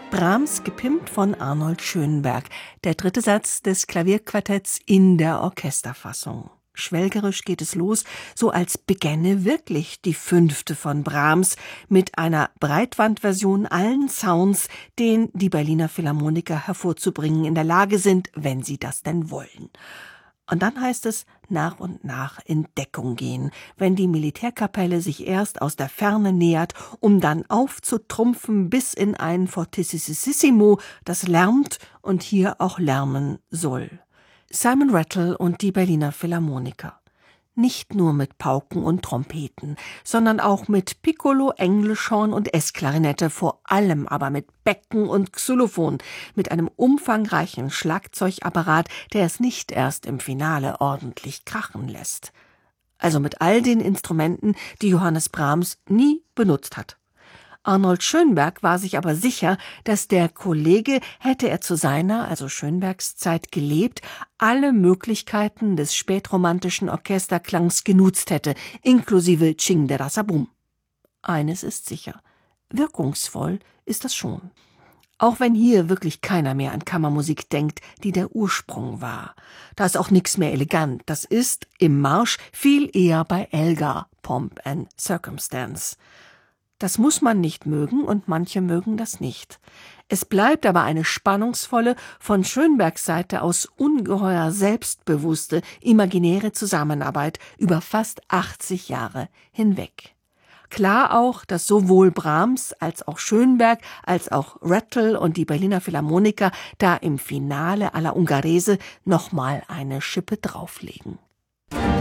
Brahms gepimpt von Arnold Schönberg, der dritte Satz des Klavierquartetts in der Orchesterfassung. Schwelgerisch geht es los, so als begänne wirklich die 5. von Brahms mit einer Breitbandversion allen Sounds, den die Berliner Philharmoniker hervorzubringen in der Lage sind, wenn sie das denn wollen. Und dann heißt es nach und nach in Deckung gehen, wenn die Militärkapelle sich erst aus der Ferne nähert, um dann aufzutrumpfen bis in ein Fortissimo, das lärmt und hier auch lärmen soll. Simon Rattle und die Berliner Philharmoniker. Nicht nur mit Pauken und Trompeten, sondern auch mit Piccolo, Englischhorn und Essklarinette, vor allem aber mit Becken und Xylophon, mit einem umfangreichen Schlagzeugapparat, der es nicht erst im Finale ordentlich krachen lässt. Also mit all den Instrumenten, die Johannes Brahms nie benutzt hat. Arnold Schönberg war sich aber sicher, dass der Kollege, hätte er zu seiner, also Schönbergs Zeit gelebt, alle Möglichkeiten des spätromantischen Orchesterklangs genutzt hätte, inklusive Ching de Rasabum. Eines ist sicher, wirkungsvoll ist das schon. Auch wenn hier wirklich keiner mehr an Kammermusik denkt, die der Ursprung war. Da ist auch nichts mehr elegant, das ist im Marsch viel eher bei Elgar, Pomp and Circumstance. Das muss man nicht mögen und manche mögen das nicht. Es bleibt aber eine spannungsvolle, von Schönbergs Seite aus ungeheuer selbstbewusste, imaginäre Zusammenarbeit über fast 80 Jahre hinweg. Klar auch, dass sowohl Brahms als auch Schönberg als auch Rattle und die Berliner Philharmoniker da im Finale alla Ungherese nochmal eine Schippe drauflegen.